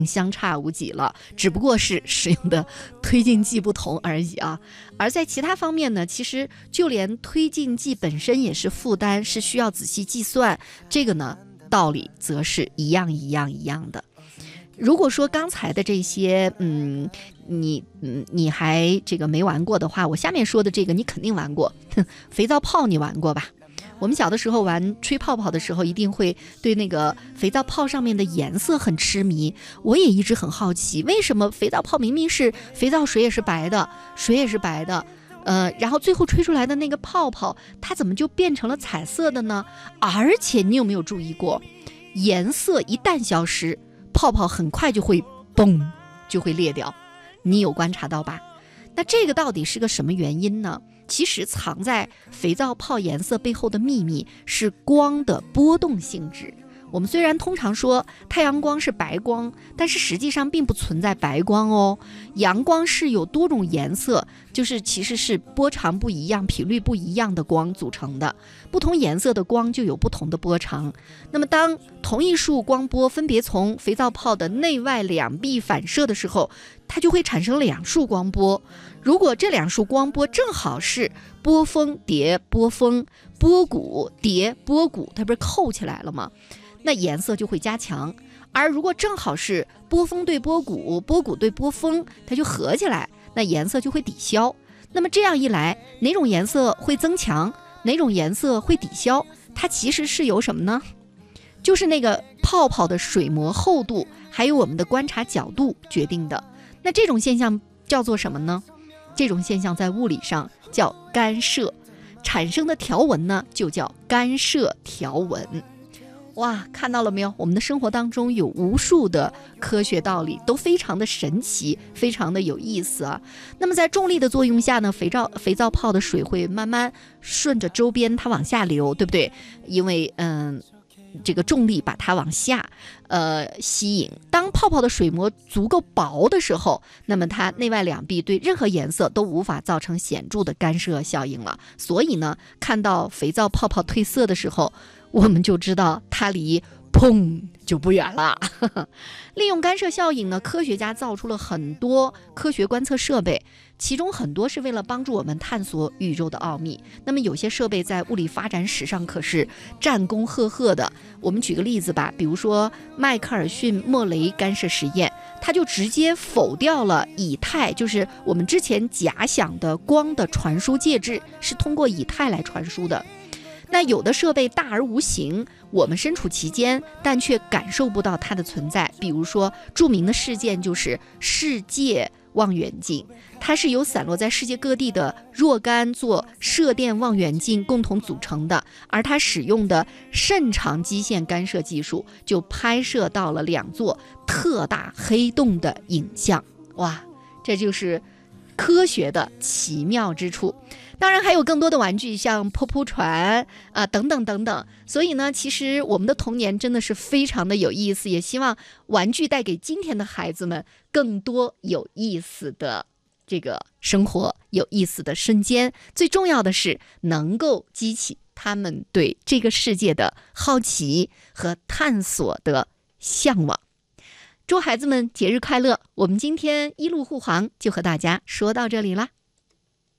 相差无几了，只不过是使用的推进剂不同而已啊。而在其他方面呢，其实就连推进剂本身也是负担，是需要仔细计算。这个呢，道理则是一样的。如果说刚才的这些，你还这个没玩过的话，我下面说的这个你肯定玩过。肥皂泡你玩过吧？我们小的时候玩吹泡泡的时候，一定会对那个肥皂泡上面的颜色很痴迷。我也一直很好奇，为什么肥皂泡明明是肥皂水也是白的，水也是白的，然后最后吹出来的那个泡泡，它怎么就变成了彩色的呢？而且你有没有注意过，颜色一旦消失，泡泡很快就会嘣就会裂掉，你有观察到吧？那这个到底是个什么原因呢？其实藏在肥皂泡颜色背后的秘密是光的波动性质。我们虽然通常说太阳光是白光，但是实际上并不存在白光哦。阳光是有多种颜色，就是其实是波长不一样、频率不一样的光组成的。不同颜色的光就有不同的波长。那么当同一束光波分别从肥皂泡的内外两壁反射的时候，它就会产生两束光波。如果这两束光波正好是波峰叠波峰，波谷叠波谷，它不是扣起来了吗？那颜色就会加强。而如果正好是波峰对波谷，波谷对波峰，它就合起来，那颜色就会抵消。那么这样一来，哪种颜色会增强，哪种颜色会抵消，它其实是由什么呢？就是那个泡泡的水膜厚度还有我们的观察角度决定的。那这种现象叫做什么呢？这种现象在物理上叫干涉，产生的条纹呢就叫干涉条纹。哇，看到了没有？我们的生活当中有无数的科学道理，都非常的神奇，非常的有意思啊。那么在重力的作用下呢，肥皂泡的水会慢慢顺着周边它往下流，对不对？因为这个重力把它往下吸引。当泡泡的水膜足够薄的时候，那么它内外两壁对任何颜色都无法造成显著的干涉效应了。所以呢，看到肥皂泡泡褪色的时候，我们就知道它离砰就不远了。利用干涉效应呢，科学家造出了很多科学观测设备，其中很多是为了帮助我们探索宇宙的奥秘。那么有些设备在物理发展史上可是战功赫赫的。我们举个例子吧，比如说迈克尔逊莫雷干涉实验，它就直接否掉了以太，就是我们之前假想的光的传输介质是通过以太来传输的。那有的设备大而无形，我们身处其间，但却感受不到它的存在。比如说著名的事件就是世界望远镜，它是由散落在世界各地的若干座射电望远镜共同组成的，而它使用的甚长基线干涉技术就拍摄到了两座特大黑洞的影像。哇，这就是科学的奇妙之处。当然还有更多的玩具，像泼泼船等等等等。所以呢，其实我们的童年真的是非常的有意思，也希望玩具带给今天的孩子们更多有意思的这个生活，有意思的瞬间。最重要的是能够激起他们对这个世界的好奇和探索的向往。祝孩子们节日快乐！我们今天一路护航就和大家说到这里啦。